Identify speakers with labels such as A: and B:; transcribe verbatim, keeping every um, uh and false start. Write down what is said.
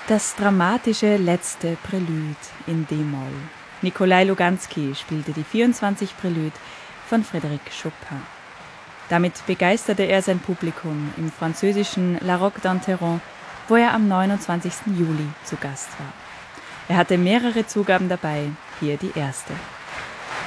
A: Das dramatische letzte Prälude in D-Moll. Nikolai Luganski spielte die vierundzwanzig Prälude von Frédéric Chopin. Damit begeisterte er sein Publikum im französischen La Roque d'Anteron, wo er am neunundzwanzigsten Juli zu Gast war. Er hatte mehrere Zugaben dabei, hier die erste.